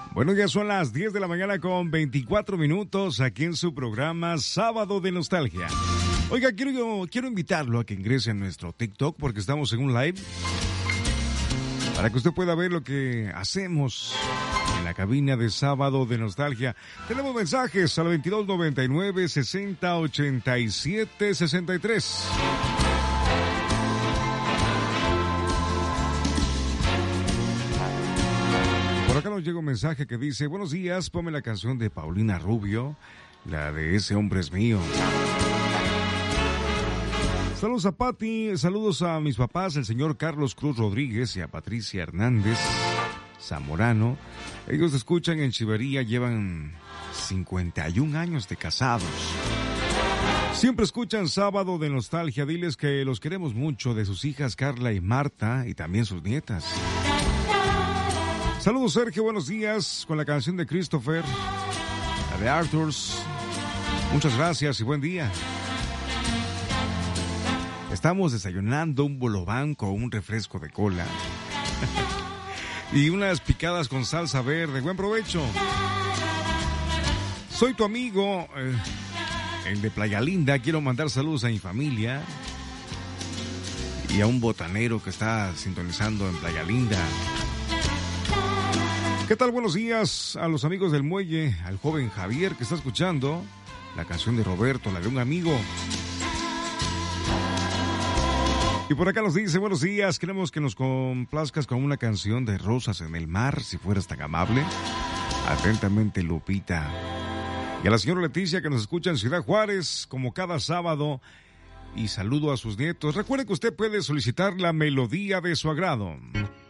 Bueno, ya son las 10 de la mañana con 24 minutos aquí en su programa Sábado de Nostalgia. Oiga, quiero invitarlo a que ingrese a nuestro TikTok porque estamos en un live para que usted pueda ver lo que hacemos en la cabina de Sábado de Nostalgia. Tenemos mensajes al 2299 60 87 63. Por acá nos llega un mensaje que dice: buenos días, ponme la canción de Paulina Rubio, la de Ese hombre es mío. Saludos a Pati, saludos a mis papás, el señor Carlos Cruz Rodríguez y a Patricia Hernández Zamorano. Ellos escuchan en Chivería, llevan 51 años de casados. Siempre escuchan Sábado de Nostalgia. Diles que los queremos mucho, de sus hijas Carla y Marta y también sus nietas. Saludos Sergio, buenos días, con la canción de Christopher, la de Arthurs. Muchas gracias y buen día. Estamos desayunando un bolobán con un refresco de cola y unas picadas con salsa verde. Buen provecho. Soy tu amigo, el de Playa Linda. Quiero mandar saludos a mi familia y a un botanero que está sintonizando en Playa Linda. ¿Qué tal? Buenos días a los amigos del muelle, al joven Javier que está escuchando la canción de Roberto, la de un amigo. Y por acá nos dice: buenos días, queremos que nos complazcas con una canción de Rosas en el Mar, si fueras tan amable. Atentamente, Lupita. Y a la señora Leticia que nos escucha en Ciudad Juárez, como cada sábado. Y saludo a sus nietos. Recuerde que usted puede solicitar la melodía de su agrado.